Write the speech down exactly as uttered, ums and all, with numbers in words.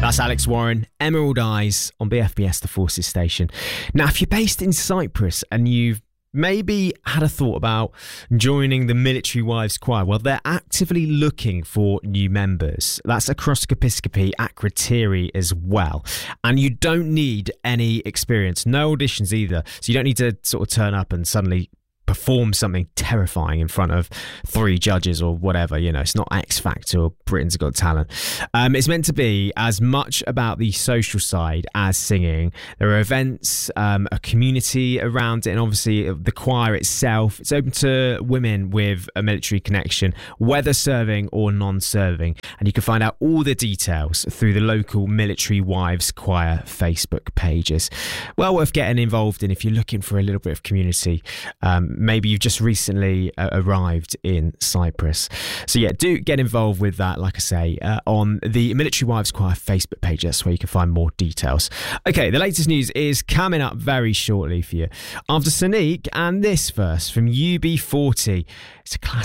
That's Alex Warren, Emerald Eyes on B F B S, the Forces station. Now, if you're based in Cyprus and you've maybe had a thought about joining the Military Wives Choir, well, they're actively looking for new members. That's across Episcopi at Krateri as well. And you don't need any experience, no auditions either. So you don't need to sort of turn up and suddenly perform something terrifying in front of three judges or whatever. You know, it's not X Factor or Britain's Got Talent. Um, it's meant to be as much about the social side as singing. There are events, um, a community around it, and obviously the choir itself. It's open to women with a military connection, whether serving or non-serving. And you can find out all the details through the local Military Wives Choir Facebook pages. Well worth getting involved in if you're looking for a little bit of community. Um, Maybe you've just recently uh, arrived in Cyprus. So yeah, do get involved with that, like I say, uh, on the Military Wives Choir Facebook page. That's where you can find more details. Okay, the latest news is coming up very shortly for you. After Sonique and this verse from U B forty. It's a classic.